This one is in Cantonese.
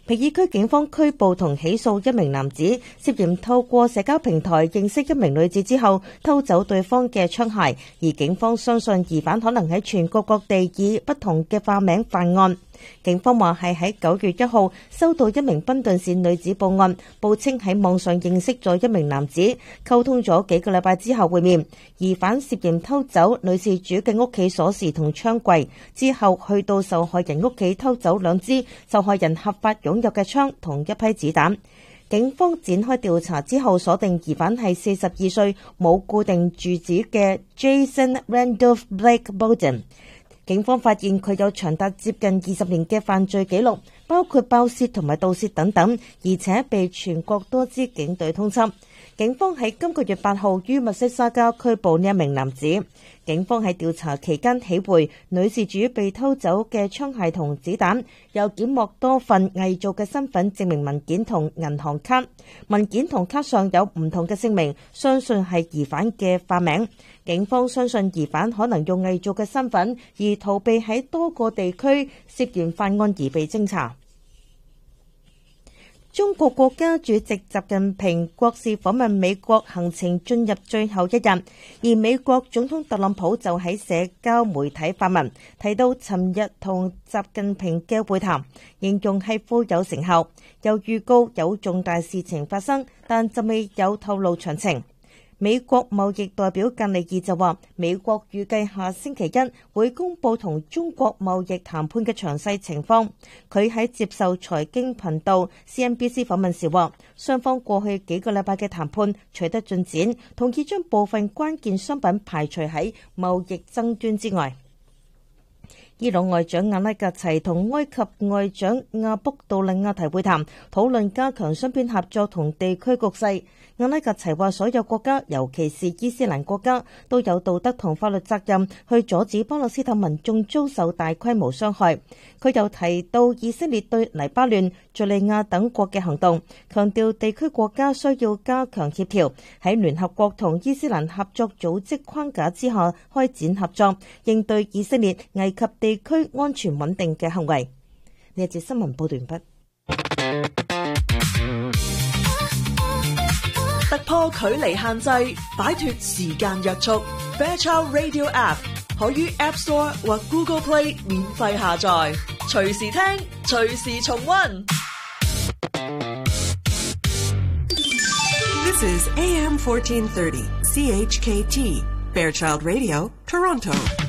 皮爾區警方拘捕同起訴一名男子，涉嫌透過社交平台認識一名女子之後偷走對方嘅槍械，而警方相信疑犯可能喺全國各地以不同嘅化名犯案。警方話係喺9月1號收到一名賓頓市女子報案，報稱喺網上認識咗一名男子，溝通咗幾個禮拜之後會面。疑犯涉嫌偷走女事主嘅屋企鎖匙同槍櫃，之後去到受害人屋企偷走2支受害人合法擁有嘅槍同一批子彈。警方展開調查之後，鎖定疑犯係42歲冇固定住址嘅 Jason Randolph Blake Bolden。警方發現佢有長達接近20年嘅犯罪記錄，包括爆竊同埋盜竊等等，而且被全國多支警隊通緝。警方喺今個月8號於密西沙加拘捕呢一名男子。警方喺調查期間起回女事主被偷走嘅槍械同子彈，又檢獲多份偽造嘅身份證明文件同銀行卡，文件同卡上有唔同嘅姓名，相信係疑犯嘅化名。警方相信疑犯可能用偽造嘅身份而逃避喺多個地區涉嫌犯案而被偵查。中國國家主席習近平國事訪問美國行程進入最後一日，而美國總統特朗普就喺社交媒體發文，提到尋日同習近平嘅會談，形容係富有成效，又預告有重大事情發生，但就未有透露詳情。美國貿易代表格里爾就話，美國預計下星期一會公佈同中國貿易談判嘅詳細情況。佢喺接受財經頻道 CNBC 訪問時話，雙方過去幾個禮拜嘅談判取得進展，同意將部分關鍵商品排除喺貿易爭端之外。伊朗外長阿拉格齊同埃及外長阿卜杜勒亞提會談，討論加強雙邊合作同地區局勢。阿拉格齊話，所有國家，尤其是伊斯蘭國家，都有道德同法律責任去阻止巴勒斯坦民眾遭受大規模傷害。佢又提到以色列對黎巴嫩、敘利亞等國嘅行動，強調地區國家需要加強協調，喺聯合國同伊斯蘭合作組織框架之下開展合作，應對以色列危及地區安全穩定嘅行為。呢一節新聞報道完畢。 突破距離限制，擺脫時間約束。Fairchild Radio App 可於 App Store 或 Google Play 免費下載，隨時聽，隨時重溫。 This is AM 1430 CHKT Fairchild Radio, Toronto.